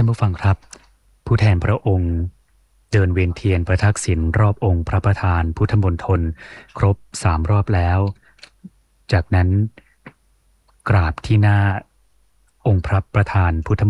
านผู้ฟังครับผู้แทนพระองค์เดินเวียนเทียนประทักษิณรอบองค์พระประธานพุทธมณฑลครบ3 รอบแล้วจากนั้นกราบที่หน้าองค์พระประธานพุทธ